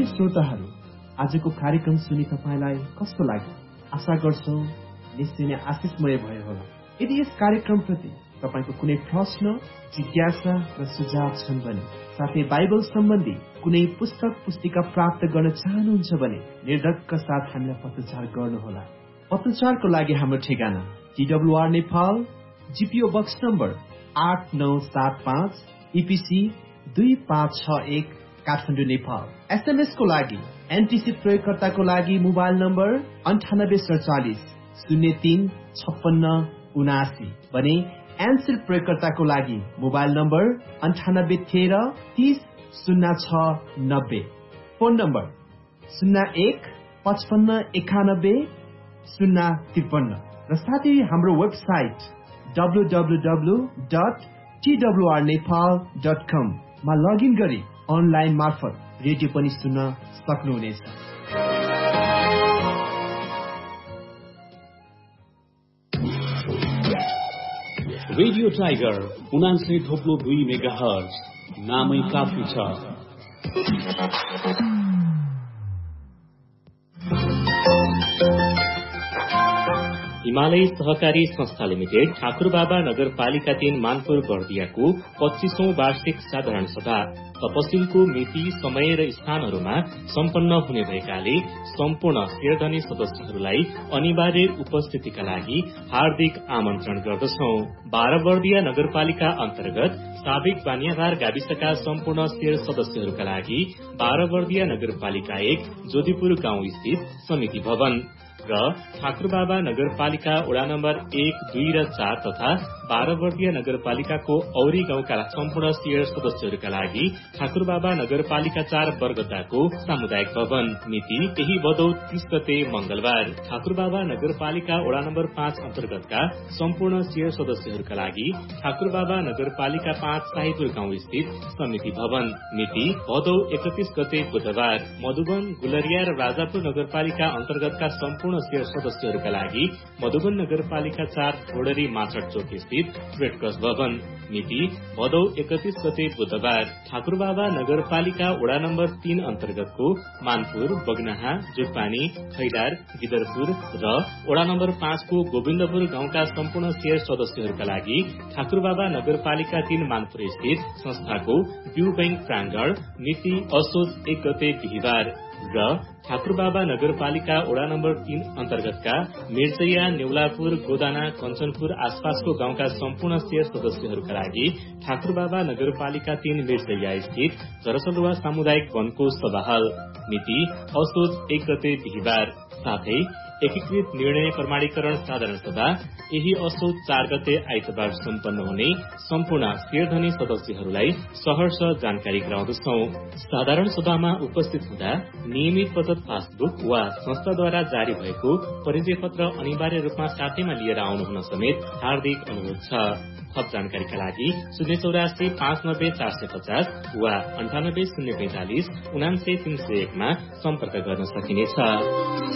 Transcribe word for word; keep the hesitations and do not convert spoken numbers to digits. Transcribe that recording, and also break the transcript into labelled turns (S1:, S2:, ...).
S1: श्रोताहरू, आजको कार्यक्रम सुनि तपाईलाई कस्तो लाग्यो? आशा गर्छौ निश्चय नै आशिषमय भयो होला। यदि यस कार्यक्रमप्रति तपाईको कुनै प्रश्न, जिज्ञासा र सुझाव छन् भने, साथै बाइबल सम्बन्धी कुनै पुस्तक पुस्तिका प्राप्त गर्न चाहनुहुन्छ भने निर्धक्क साथ हामीलाई पत्रचार गर्नुहोला। पत्रचारको लागि हाम्रो ठेगाना TWR Nepal, GPO box number आठ नौ सात पाँच, ईपीसी दुई पाँच छ एक, काठमाडौँ नेपाल। एसएमएस को लागि एनटीसी प्रयोगकर्ताको लागि मोबाइल नम्बर अन्ठानब्बे सडचालिस शून्य तीन छप्पन्न उनासी भने एनसिल प्रयोगकर्ताको लागि मोबाइल नम्बर अन्ठानब्बे तेह्र तीस शून्य छ नब्बे। फोन नम्बर शून्य एक पचपन्न एकानब्बे शून्य त्रिपन्न र साथै हाम्रो website W W W dot TWR Nepal dot कम मा लगइन गरी अनलाइन मार्फत रेडियो पनि सुन्न सक्नुहुनेछ।
S2: रेडियो टाइगर उनान्सय थोप्लो दुई मेगा हर्ज नामै काफी छ। हिमालय सहकारी संस्था लिमिटेड ठाकुरबाबा नगरपालिका तीन मानपुर बर्दियाको पच्चीसौं वार्षिक साधारण सभा तपसिलको मिति, समय र स्थानहरूमा सम्पन्न हुने भएकाले सम्पूर्ण शेयरधनी सदस्यहरूलाई अनिवार्य उपस्थितिका लागि हार्दिक आमन्त्रण गर्दछौ। बाह्रबर्दिया नगरपालिका अन्तर्गत साबिक बानियाभार गाविसका सम्पूर्ण शेयर सदस्यहरूका लागि बाह्रबर्दिया नगरपालिका एक जोधीपुर गाउँ स्थित समिति भवन र ठाकुरबाबा नगरपालिका वडा नम्बर एक, दुई र चार तथा बाह्रबर्दिया नगरपालिकाको औरी गाउँका सम्पूर्ण शेयर सदस्यहरूका लागि ठाकुरबाबा नगरपालिका चार बरगदाको सामुदायिक भवन मिति यही भदौ तीस गते मंगलबार। ठाकुरबाबा नगरपालिका वडा नम्बर पाँच अन्तर्गतका सम्पूर्ण शेयर सदस्यहरूका लागि ठाकुरबाबा नगरपालिका पाँच साहिपुर गाउँ स्थित समिति भवन मिति भदौ एकतीस गते बुधबार। मधुबन, गुलरिया र राजापुर नगरपालिका अन्तर्गतका सम्पूर्ण शेयर सदस्यहरूका लागि मधुबन नगरपालिका चार घोडरी माचट चोक स्थित रेडक्रस भवन मिति भदौ एकतीस गते बुधबार। ठाकुरबाबा नगरपालिका वडा नम्बर तीन अन्तर्गतको मानपुर, बगनाहा, जुटपानी, खैदार, गिदरपुर र वडा नम्बर पाँचको गोविन्दपुर गाउँका सम्पूर्ण शेयर सदस्यहरूका लागि ठाकुरबाबा नगरपालिका तीन मानपुर स्थित संस्थाको ब्यू बैंक प्राङ्गण मिति असोज एक गते बिहिबार र ठाकुरबाबा नगरपालिका वडा नम्बर तीन अन्तर्गतका मिर्चैया, नेउलापुर, गोदाना, कञ्चनपुर आसपासको गाउँका सम्पूर्ण शेयर सदस्यहरूका लागि ठाकुरबाबा नगरपालिका तीन मिर्चैया स्थित जरसलुवा सामुदायिक वनको सभाहल मिति असोज एक गते बिहिबार। साथै एकीकृत निर्णय प्रमाणीकरण साधारण सभा यही असोज चार गते आइतबार सम्पन्न हुने सम्पूर्ण शेयरधनी सदस्यहरूलाई सहर्ष जानकारी गराउँदछौ। साधारण सभामा उपस्थित हुँदा नियमित बचत पासबुक वा संस्थाद्वारा जारी भएको परिचय पत्र अनिवार्य रूपमा साथैमा लिएर आउनु हुन समेत हार्दिक अनुरोध छ। थप जानकारीका लागि शून्य चौरासी पाँच नब्बे चार सय पचास वा अन्ठानब्बे शून्य पैंतालिस उनान्सय तीन सय एकमा सम्पर्क गर्न सकिनेछ।